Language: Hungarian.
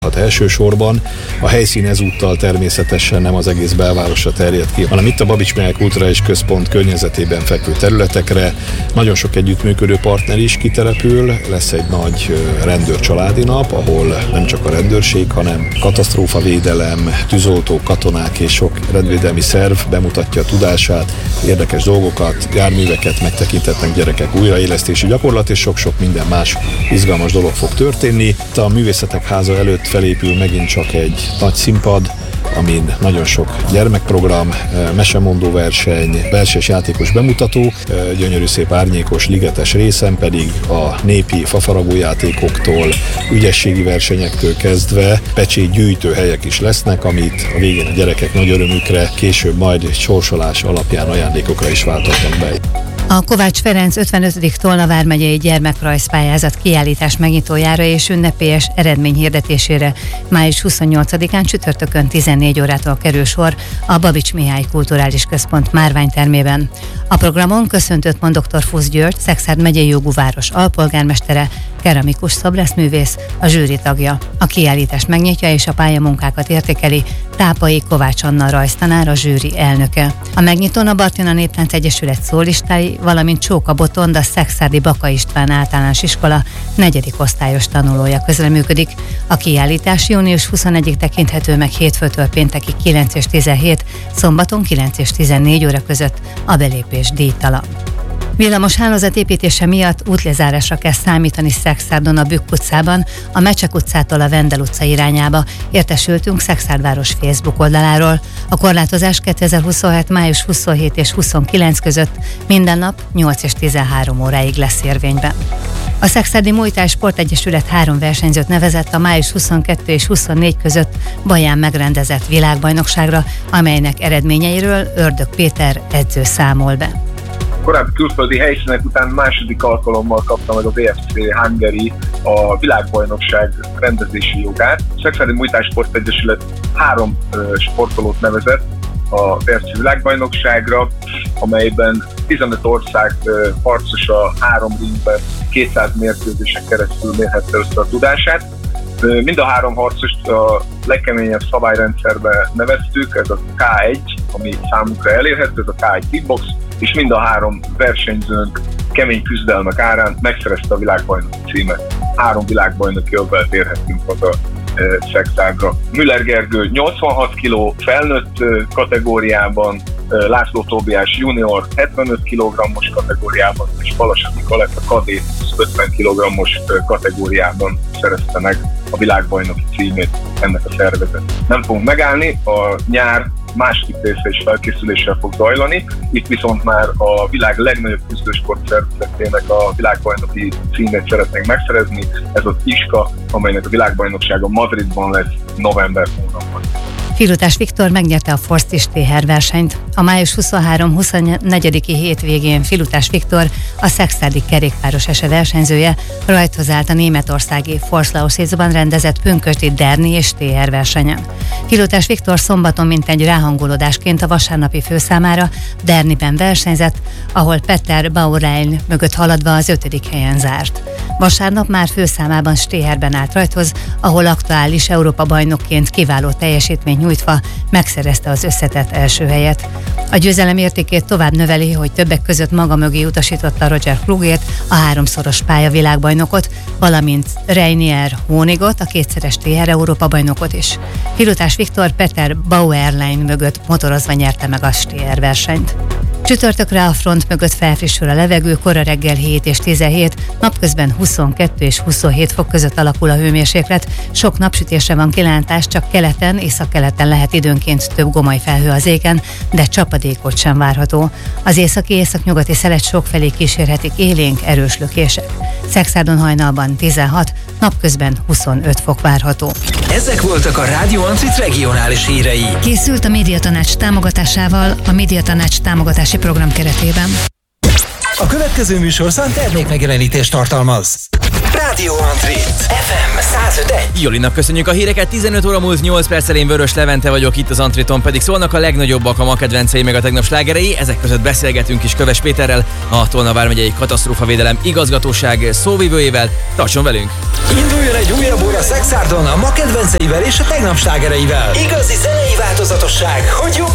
Elsősorban a helyszín ezúttal természetesen nem az egész belvárosra terjed ki, hanem itt a Babits Mihály Kulturális Központ környezetében fekvő területekre nagyon sok együttműködő partner is kitelepül. Lesz egy nagy rendőrcsaládi nap, ahol nem csak a rendőrség, hanem katasztrófavédelem, tűzoltók, katonák és sok rendvédelmi szerv bemutatja a tudását, érdekes dolgokat, járműveket megtekintetnek gyerekek, újraélesztési gyakorlat és sok-sok minden más izgalmas dolog fog történni. Itt a Művészetek Háza előtt felépül megint csak egy nagy színpad, amin nagyon sok gyermekprogram, mesemondó verseny, verses játékos bemutató, gyönyörű szép árnyékos ligetes részen pedig a népi fafaragó játékoktól, ügyességi versenyektől kezdve pecsétgyűjtő helyek is lesznek, amit a végén a gyerekek nagy örömükre, később majd egy sorsolás alapján ajándékokra is váltottak be. A Kovács Ferenc 55. Tolna vármegyei gyermekrajzpályázat kiállítás megnyitójára és ünnepélyes eredményhirdetésére május 28-án csütörtökön 14 órától kerül sor a Babits Mihály Kulturális Központ márványtermében. A programon köszöntőt mond dr. Fusz György, Szekszárd megyei jogú város alpolgármestere, keramikus szobrászművész, a zsűri tagja. A kiállítást megnyitja és a pályamunkákat értékeli Tápai Kovács Anna rajztanár, a zsűri elnöke. A megnyitón a Bartina Néplánc Egyesület szólistái, valamint Csóka Botond, a Szekszárdi Baka István általános iskola 4. osztályos tanulója közreműködik. A kiállítás június 21-ig tekinthető meg hétfőtől péntekig 9 és 17, szombaton 9 és 14 óra között, a belépés díjtalan. Villamos hálózat építése miatt útlezárásra kell számítani Szekszárdon a Bükk utcában, a Mecsek utcától a Vendel utca irányába, értesültünk Szekszárdváros Facebook oldaláról. A korlátozás 2027. május 27 és 29 között minden nap 8 és 13 óráig lesz érvényben. A Szekszárdi Muay-Thai Sportegyesület 3 versenyzőt nevezett a május 22 és 24 között Baján megrendezett világbajnokságra, amelynek eredményeiről Ördög Péter edző számol be. Korábbi külföldi helyszínek után második alkalommal kapta meg a BFC Hungary a világbajnokság rendezési jogát. A Szekszárdi Muay-Thai Sportegyesület 3 sportolót nevezett a BFC világbajnokságra, amelyben 15 ország harcosa 3 ringben 200 mérkőzésen keresztül mérhette össze a tudását. Mind a 3 harcost a legkeményebb szabályrendszerbe neveztük, ez a K1, ami számunkra elérhető, ez a K1 kickbox, és mind a 3 versenyzőnk kemény küzdelmek árán megszerezte a világbajnoki címet. 3 világbajnoki joggal térhettünk haza Szekszárdra. Müller Gergő 86 kg felnőtt kategóriában, László Tóbiás junior 75 kg-os kategóriában, és Balassa Nikolett a kadét 50 kg-os kategóriában szerezte meg a világbajnoki címét ennek a szervezet. Nem fogunk megállni, a nyár második része is felkészüléssel fog zajlani. Itt viszont már a világ legnagyobb küzdősport szervezetének a világbajnoki címét szeretnénk megszerezni. Ez az ISKA, amelynek a világbajnoksága Madridban lesz november hónapban. Filutás Viktor megnyerte a Forstis TR versenyt. A május 23-24. hétvégén Filutás Viktor, a szekszárdi kerékpáros ese versenyzője, rajthoz állt a németországi Forslauszézban rendezett pünkösdi derni és TR versenyen. Filutás Viktor szombaton mintegy ráhangolódásként a vasárnapi főszámára Derniben versenyzett, ahol Peter Baurein mögött haladva az 5. helyen zárt. Vasárnap már főszámában Stéherben állt rajthoz, ahol aktuális Európa-bajnokként kiváló teljesítményt nyújtva megszerezte az összetett első helyet. A győzelem értékét tovább növeli, hogy többek között maga mögé utasította Roger Krugét, a 3-szoros pályavilágbajnokot, valamint Reinier Honigot, a 2-szeres TR Európa-bajnokot is. Filutás Viktor Peter Bauerlein mögött motorozva nyerte meg a TR versenyt. Csütörtökre a front mögött felfrissül a levegő, kora reggel 7 és 17, napközben 22 és 27 fok között alakul a hőmérséklet. Sok napsütésre van kilátás, csak keleten, északkeleten lehet időnként több gomoly felhő az égen, de csapadékot sem várható. Az északi-északnyugati szelet sokfelé kísérhetik élénk, erős lökések. Szekszárdon hajnalban 16, napközben 25 fok várható. Ezek voltak a Rádió Ancit regionális hírei. Készült a Médiatanács támogatásával, a Médiatanács támogatási program keretében. A következő műsorszám termékmegjelenítést tartalmaz. Rádió Antrit. FM 105.1. Jolinak köszönjük a híreket, 15 óra múlt 8 perccel, én Vörös Levente vagyok, itt az Antriton pedig szólnak a legnagyobbak, a ma kedvencei meg a tegnap slágerei, ezek között beszélgetünk is Köves Péterrel, a Tolna vármegyei katasztrófavédelem igazgatóság szóvivőjével. Tartson velünk! Induljon egy újabb óra Szexárdon a ma kedvenceivel és a tegnap slágereivel. Igazi zenei változatosság, hogy jobb